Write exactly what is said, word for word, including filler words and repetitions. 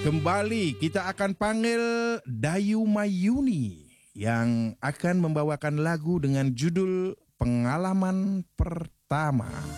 Kembali kita akan panggil Dayu Mayuni yang akan membawakan lagu dengan judul Pengalaman Pertama.